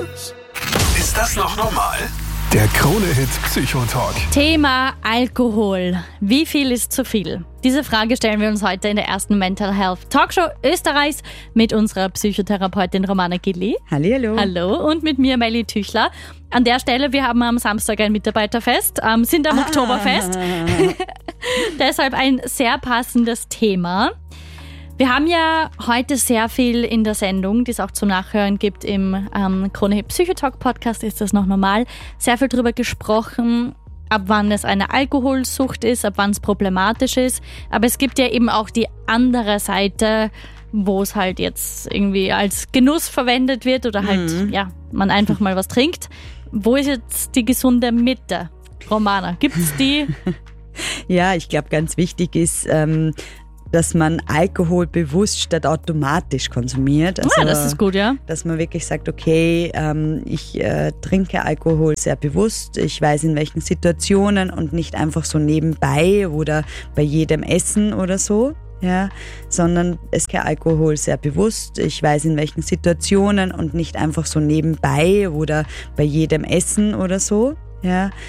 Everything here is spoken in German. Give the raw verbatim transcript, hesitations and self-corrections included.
Ist das noch normal? Der Krone-Hit Psychotalk. Thema Alkohol. Wie viel ist zu viel? Diese Frage stellen wir uns heute in der ersten Mental Health Talkshow Österreichs mit unserer Psychotherapeutin Romana Gilli. Hallihallo. Hallo. Und mit mir, Melli Tüchler. An der Stelle, wir haben am Samstag ein Mitarbeiterfest, ähm, sind am ah. Oktoberfest. Deshalb ein sehr passendes Thema. Wir haben ja heute sehr viel in der Sendung, die es auch zum Nachhören gibt im ähm, Krone-Hit Psychotalk Podcast, ist das noch normal, sehr viel darüber gesprochen, ab wann es eine Alkoholsucht ist, ab wann es problematisch ist. Aber es gibt ja eben auch die andere Seite, wo es halt jetzt irgendwie als Genuss verwendet wird oder halt, mhm. ja, man einfach mal was trinkt. Wo ist jetzt die gesunde Mitte? Romana, gibt es die? Ja, ich glaube, ganz wichtig ist, ähm, dass man Alkohol bewusst statt automatisch konsumiert. Also, ja, das ist gut, ja. Dass man wirklich sagt, okay, ähm, ich äh, trinke Alkohol sehr bewusst, ich weiß in welchen Situationen und nicht einfach so nebenbei oder bei jedem Essen oder so. Ja, sondern es ist Alkohol sehr bewusst, ich weiß in welchen Situationen und nicht einfach so nebenbei oder bei jedem Essen oder so. Ja,